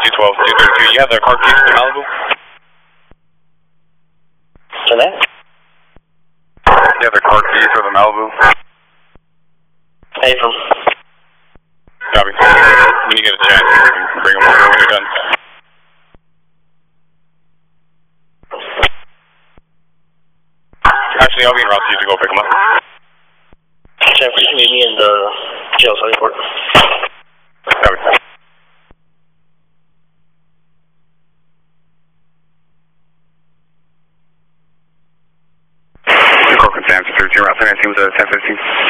212, 232. You have the car keys to Malibu? So that? You have the car keys for the Malibu? Hey, from. Copy. When you get a chance, you can bring them over when you're done. Actually, I'll be en route to you to go pick them up. Jennifer, you can meet me in the jail starting port. Copy. Corcoran Sam, 32, route 10, seems 1015.